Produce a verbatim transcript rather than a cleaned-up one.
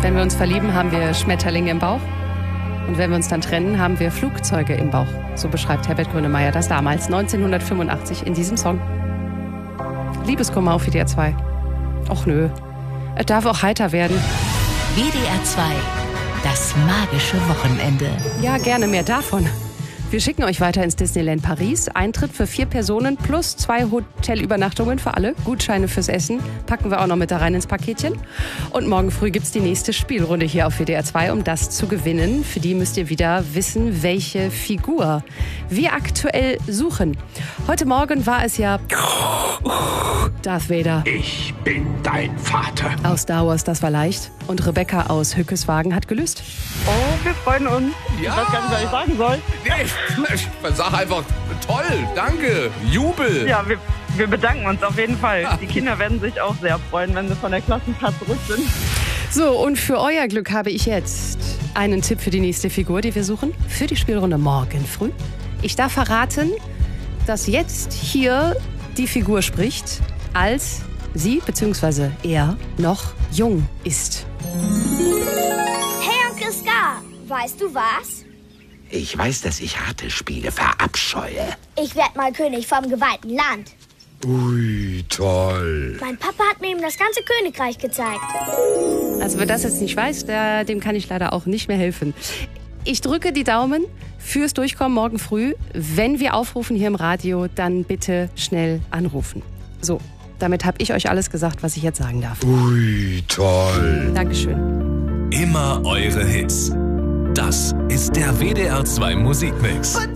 Wenn wir uns verlieben, haben wir Schmetterlinge im Bauch. Und wenn wir uns dann trennen, haben wir Flugzeuge im Bauch. So beschreibt Herbert Grönemeyer das damals, neunzehnhundertfünfundachtzig, in diesem Song. Liebeskummer auf W D R zwei. Och nö, es darf auch heiter werden. W D R zwei, das magische Wochenende. Ja, gerne mehr davon. Wir schicken euch weiter ins Disneyland Paris. Eintritt für vier Personen plus zwei Hotelübernachtungen für alle. Gutscheine fürs Essen packen wir auch noch mit da rein ins Paketchen. Und morgen früh gibt's die nächste Spielrunde hier auf W D R zwei, um das zu gewinnen. Für die müsst ihr wieder wissen, welche Figur wir aktuell suchen. Heute Morgen war es ja Darth Vader. Ich bin dein Vater. Aus Star Wars, das war leicht. Und Rebecca aus Hückeswagen hat gelöst. Oh, wir freuen uns. Ja. Ich weiß gar nicht, was ich sagen soll. Nee, sag einfach toll, danke, Jubel. Ja, wir, wir bedanken uns auf jeden Fall. Die Kinder werden sich auch sehr freuen, wenn sie von der Klassenfahrt zurück sind. So, und für euer Glück habe ich jetzt einen Tipp für die nächste Figur, die wir suchen, für die Spielrunde morgen früh. Ich darf verraten, dass jetzt hier die Figur spricht, als sie bzw. er noch jung ist. Hey Onkel Scar, weißt du was? Ich weiß, dass ich harte Spiele verabscheue. Ich werd mal König vom geweihten Land. Ui, toll. Mein Papa hat mir eben das ganze Königreich gezeigt. Also wer das jetzt nicht weiß, der, dem kann ich leider auch nicht mehr helfen. Ich drücke die Daumen fürs Durchkommen morgen früh. Wenn wir aufrufen hier im Radio, dann bitte schnell anrufen. So, damit habe ich euch alles gesagt, was ich jetzt sagen darf. Ui, toll. Dankeschön. Immer eure Hits. Das ist der W D R zwei Musikmix.